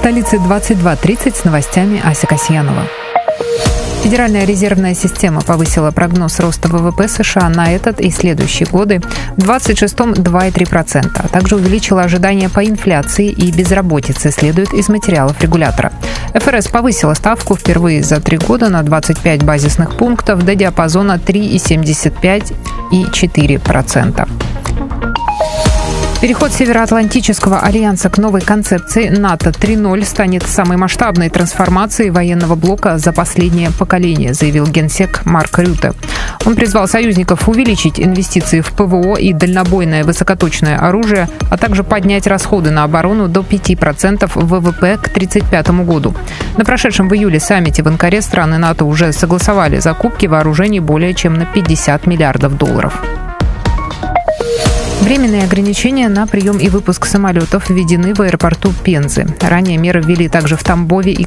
столице 22:30 с новостями Ася Касьянова. Федеральная резервная система повысила прогноз роста ВВП США на этот и следующие годы в 26-м 2,3%, а также увеличила ожидания по инфляции и безработице, следует из материалов регулятора. ФРС повысила ставку впервые за 3 года на 25 базисных пунктов до диапазона 3,75-4%. Переход Североатлантического альянса к новой концепции НАТО 3.0 станет самой масштабной трансформацией военного блока за последнее поколение, заявил генсек Марк Рютте. Он призвал союзников увеличить инвестиции в ПВО и дальнобойное высокоточное оружие, а также поднять расходы на оборону до 5% ВВП к 1935 году. На прошедшем в июле саммите в Анкаре страны НАТО уже согласовали закупки вооружений более чем на $50 миллиардов. Временные ограничения на прием и выпуск самолетов введены в аэропорту Пензы. Ранее меры ввели также в Тамбове и